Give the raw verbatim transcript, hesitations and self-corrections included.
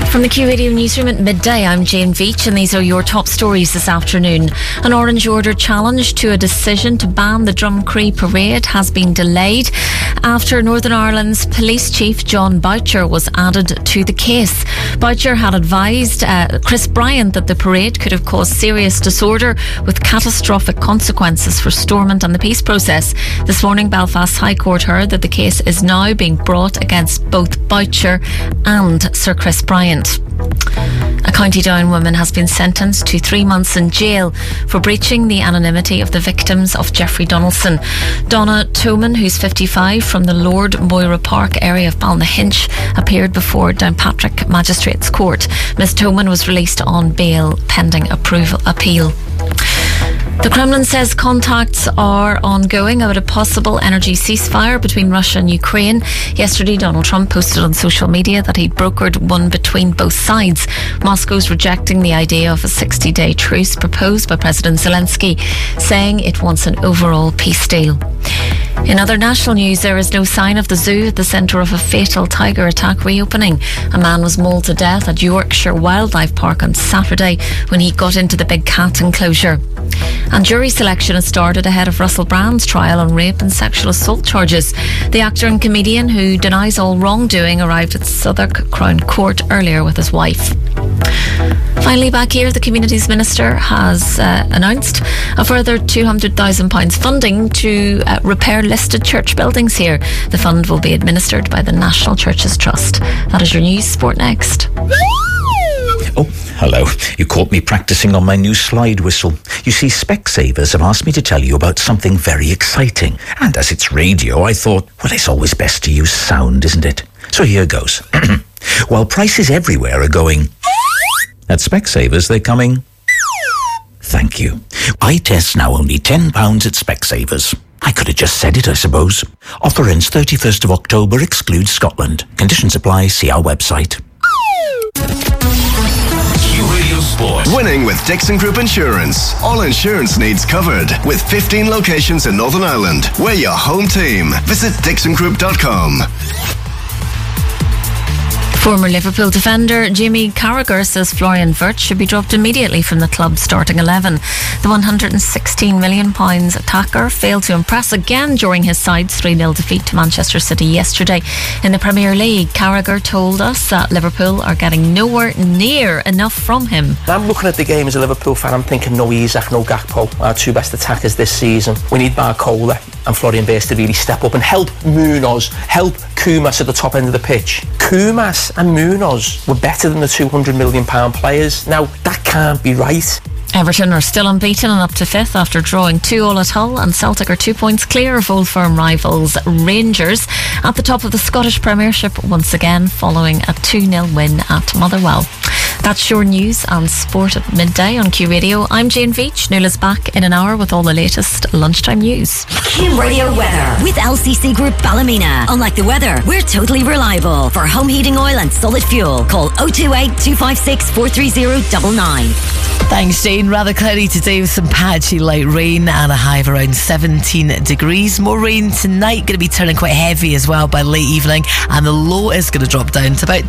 From the Q Radio newsroom at midday, I'm Jane Veach, and these are your top stories this afternoon. An Orange Order challenge to a decision to ban the Drumcree parade has been delayed after Northern Ireland's police chief John Boucher was added to the case. Boucher had advised uh, Chris Bryant that the parade could have caused serious disorder with catastrophic consequences for Stormont and the peace process. This morning, Belfast High Court heard that the case is now being brought against both Boucher and Sir Chris Bryant. A County Down woman has been sentenced to three months in jail for breaching the anonymity of the victims of Jeffrey Donaldson. Donna Toman, who's fifty-five, from the Lord Moira Park area of Balnahinch, appeared before Downpatrick Magistrates Court. Miss Toman was released on bail pending approval appeal. The Kremlin says contacts are ongoing about a possible energy ceasefire between Russia and Ukraine. Yesterday, Donald Trump posted on social media that he'd brokered one between both sides. Moscow's rejecting the idea of a sixty-day truce proposed by President Zelensky, saying it wants an overall peace deal. In other national news, there is no sign of the zoo at the centre of a fatal tiger attack reopening. A man was mauled to death at Yorkshire Wildlife Park on Saturday when he got into the big cat enclosure. And jury selection has started ahead of Russell Brand's trial on rape and sexual assault charges. The actor and comedian, who denies all wrongdoing, arrived at Southwark Crown Court earlier with his wife. Finally, back here, the Communities Minister has uh, announced a further two hundred thousand pounds funding to uh, repair listed church buildings here. The fund will be administered by the National Churches Trust. That is your news. Sport next. Oh, hello. You caught me practicing on my new slide whistle. You see, Specsavers have asked me to tell you about something very exciting. And as it's radio, I thought, well, it's always best to use sound, isn't it? So here goes. While prices everywhere are going, at Specsavers they're coming. Thank you. Eye tests now only ten pounds at Specsavers. I could have just said it, I suppose. Offer ends thirty-first of October, excludes Scotland. Conditions apply, see our website. Sport. Winning with Dixon Group Insurance. All insurance needs covered. With fifteen locations in Northern Ireland. We're your home team. Visit dixon group dot com. Former Liverpool defender Jamie Carragher says Florian Wirtz should be dropped immediately from the club's starting eleven. The one hundred sixteen million pounds attacker failed to impress again during his side's three nil defeat to Manchester City yesterday in the Premier League. Carragher told us that Liverpool are getting nowhere near enough from him. I'm looking at the game as a Liverpool fan. I'm thinking no Isak, no Gakpo, our two best attackers this season. We need Barcola and Florian Wirtz to really step up and help Munoz, help Koumas at the top end of the pitch. Koumas and Munoz were better than the two hundred million pounds players. Now, that can't be right. Everton are still unbeaten and up to fifth after drawing two all at Hull, and Celtic are two points clear of Old Firm rivals Rangers at the top of the Scottish Premiership once again following a two nil win at Motherwell. That's your news and sport at midday on Q Radio. I'm Jane Veach. Nuala's back in an hour with all the latest lunchtime news. Q Radio weather with L C C Group Ballymena. Unlike the weather, we're totally reliable. For home heating oil and solid fuel, call oh two eight, two five six, four three oh nine nine. Thanks, Jane. Rather cloudy today with some patchy light rain and a high of around seventeen degrees. More rain tonight, going to be turning quite heavy as well by late evening, and the low is going to drop down to about